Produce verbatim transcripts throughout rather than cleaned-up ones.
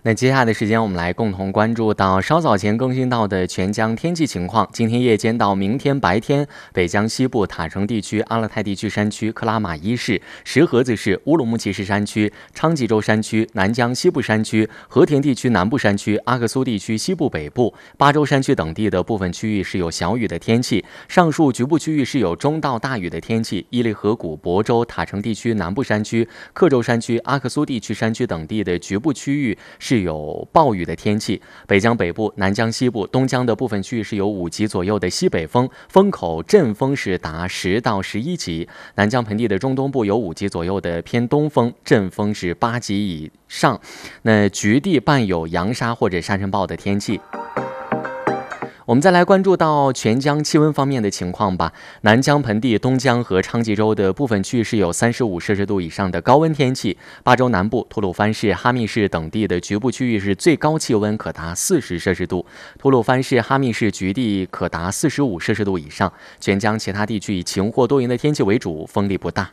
那接下来的时间，我们来共同关注到稍早前更新到的全江天气情况。今天夜间到明天白天，北江西部、塔城地区、阿勒泰地区山区、克拉玛依市、石河子市、乌鲁木齐市山区、昌吉州山区、南江西部山区、和田地区南部山区、阿克苏地区西部北部、巴州山区等地的部分区域是有小雨的天气，上述局部区域是有中到大雨的天气。伊犁河谷、亳州、塔城地区南部山区、克州山区、阿克苏地区山区等地的局部区域是有暴雨的天气。北江北部、南江西部、东江的部分区域是有五级左右的西北风，风口阵风是达十到十一级。南江盆地的中东部有五级左右的偏东风，阵风是八级以上。那局地伴有扬沙或者沙尘暴的天气。我们再来关注到全江气温方面的情况吧。南江盆地、东江和昌吉州的部分区域是有三十五摄氏度以上的高温天气。巴州南部、吐鲁番市、哈密市等地的局部区域是最高气温可达四十摄氏度，吐鲁番市、哈密市局地可达四十五摄氏度以上。全江其他地区以晴或多云的天气为主，风力不大。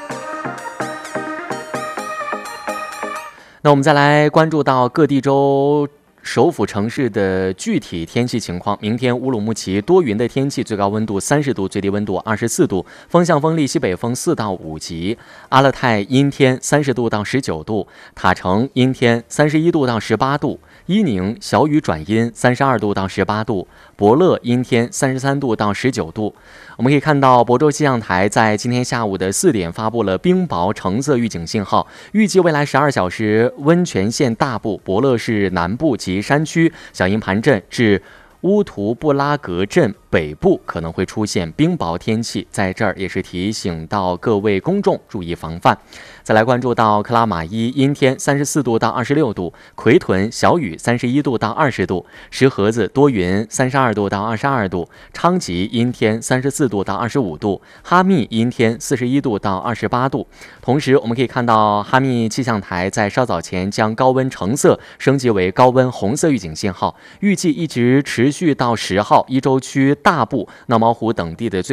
那我们再来关注到各地州首府城市的具体天气情况。明天乌鲁木齐多云的天气，最高温度三十度，最低温度二十四度，风向风力西北风四到五级。阿勒泰阴天，三十度到十九度；塔城阴天，三十一度到十八度；伊宁小雨转阴，三十二度到十八度；博乐阴天，三十三度到十九度。我们可以看到，亳州气象台在今天下午的四点发布了冰雹橙色预警信号，预计未来十二小时，温泉县大部、博乐市南部及山区、小营盘镇至乌图布拉格镇北部可能会出现冰雹天气，在这儿也是提醒到各位公众注意防范。再来关注到克拉玛依阴天，三十四度到二十六度；奎屯小雨，三十一度到二十度；石河子多云，三十二度到二十二度；昌吉阴天，三十四度到二十五度；哈密阴天，四十一度到二十八度。同时，我们可以看到哈密气象台在稍早前将高温橙色升级为高温红色预警信号，预计一直持续到十号。伊州区大部、闹毛湖等地的最